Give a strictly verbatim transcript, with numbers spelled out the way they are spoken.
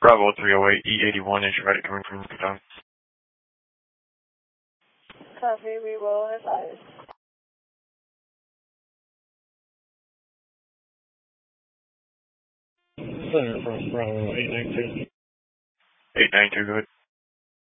Bravo three oh eight, E eighty-one, is ready coming from Qatar. Copy, we will advise. Center from Bravo eight nine two. eight nine two, good.